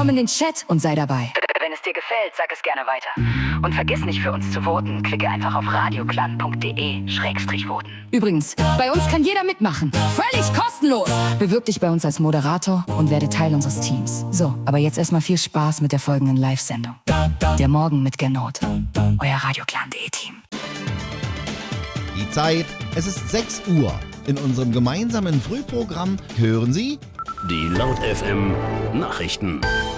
Komm in den Chat und sei dabei. Wenn es dir gefällt, sag es gerne weiter. Und vergiss nicht, für uns zu voten. Klicke einfach auf radioklan.de/voten. Übrigens, bei uns kann jeder mitmachen. Völlig kostenlos. Bewirb dich bei uns als Moderator und werde Teil unseres Teams. So, aber jetzt erstmal viel Spaß mit der folgenden Live-Sendung. Der Morgen mit Gernot. Euer radioklan.de Team. Die Zeit, es ist 6 Uhr. In unserem gemeinsamen Frühprogramm hören Sie die Laut FM Nachrichten.